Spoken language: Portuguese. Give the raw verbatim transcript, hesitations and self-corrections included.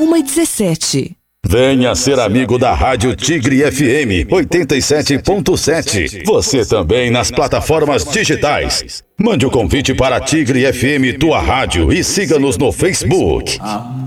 uma e dezessete. Venha ser amigo da Rádio Tigre F M oitenta e sete ponto sete. Você também nas plataformas digitais. Mande o convite para Tigre F M Tua Rádio e siga-nos no Facebook.